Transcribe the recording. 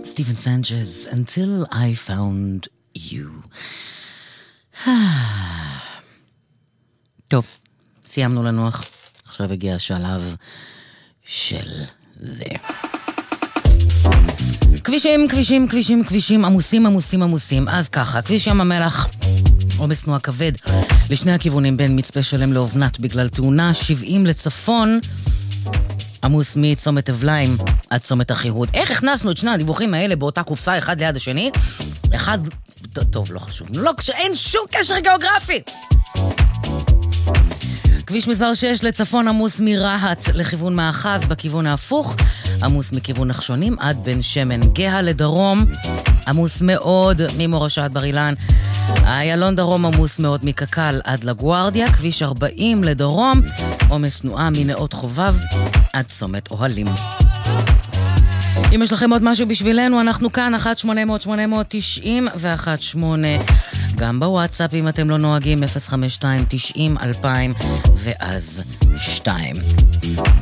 סטיבן סנצ'ז, Until I Found You. טוב, סיימנו לנוח. עכשיו הגיע השלב של זה. כבישים, עמוסים. אז ככה, כביש ים המלח, עומס תנועה כבד לשני הכיוונים בין מצפה שלם לאובנת בגלל תאונה, 70 לצפון, עמוס מצומת אבליים עד צומת החיהוד. איך הכנסנו את שני הדיווחים האלה באותה קופסה אחד ליד השני? אחד, טוב, לא חשוב, אין שום קשר גיאוגרפי. כביש מספר 6 לצפון, עמוס מרהט לכיוון מאחז בכיוון ההפוך, עמוס מכיוון נחשונים עד בן שמן גאה לדרום, עמוס מאוד ממורשה בר אילן, איילון דרום עמוס מאוד מקקל עד לגוארדיה, כביש 40 לדרום, עומס תנועה מנאות חובב עד צומת אוהלים. אם יש לכם עוד משהו בשבילנו, אנחנו כאן 1-800-890 ו-18, גם בוואטסאפ אם אתם לא נוהגים 052-90-2000 ואז 2.